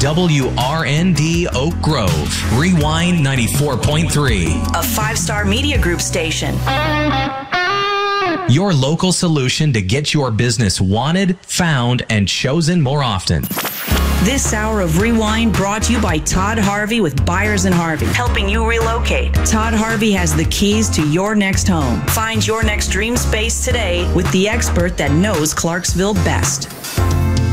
WRND Oak Grove. Rewind 94.3. A 5-star media group station. Your local solution to get your business wanted, found, and chosen more often. This hour of Rewind brought to you by Todd Harvey with Byers & Harvey, helping you relocate. Todd Harvey has the keys to your next home. Find your next dream space today with the expert that knows Clarksville best.